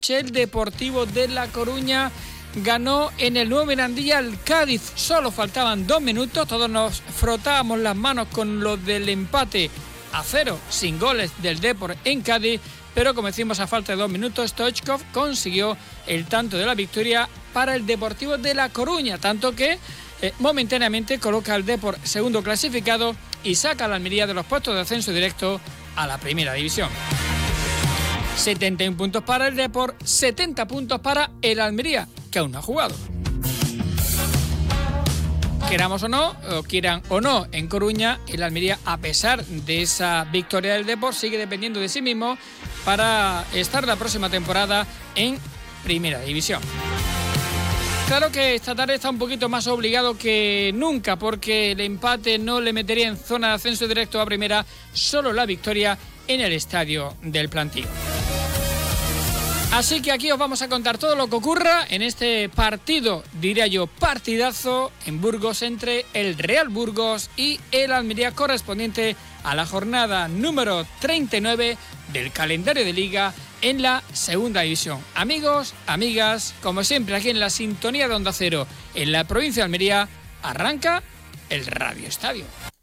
El Deportivo de La Coruña ganó en el Nuevo Mirandilla al Cádiz. Solo faltaban 2 minutos, todos nos frotábamos las manos con lo del empate a 0, sin goles del Depor en Cádiz, pero como decimos, a falta de 2 minutos, Stoichkov consiguió el tanto de la victoria para el Deportivo de La Coruña, tanto que momentáneamente coloca al Depor segundo clasificado y saca a la Almería de los puestos de ascenso directo a la primera división. 71 puntos para el Depor, 70 puntos para el Almería, que aún no ha jugado. Queramos o no, o quieran o no, en Coruña, el Almería, a pesar de esa victoria del Depor, sigue dependiendo de sí mismo para estar la próxima temporada en primera división. Claro que esta tarde está un poquito más obligado que nunca, porque el empate no le metería en zona de ascenso directo a primera, solo la victoria en el estadio del Plantío. Así que aquí os vamos a contar todo lo que ocurra en este partido, diría yo, partidazo en Burgos entre el Real Burgos y el Almería, correspondiente a la jornada número 39 del calendario de Liga en la segunda división. Amigos, amigas, como siempre aquí en la sintonía de Onda Cero, en la provincia de Almería, arranca el Radio Estadio.